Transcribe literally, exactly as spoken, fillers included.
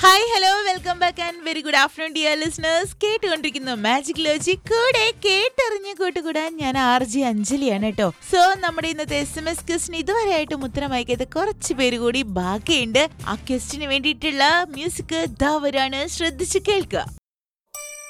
Hi hello welcome back and very good afternoon dear listeners. കേട്ടുകൊണ്ടിരിക്കുന്നു magic logic. കൂടെ കേട്ടറിഞ്ഞ് കൂട്ടുകൂടാൻ ഞാൻ ആർ ജി അഞ്ജലിയാണ് കേട്ടോ. സോ നമ്മുടെ ഇന്നത്തെ എസ് എം എസ് ക്വസ്റ്റിന് ഇതുവരെയായിട്ടും ഉത്തരം അയക്കാത്ത കുറച്ച് പേര് കൂടി ബാക്കിയുണ്ട്. ആ ക്വസ്റ്റിന് വേണ്ടിയിട്ടുള്ള മ്യൂസിക് ദാ വരാണ്, ശ്രദ്ധിച്ച് കേൾക്കുക.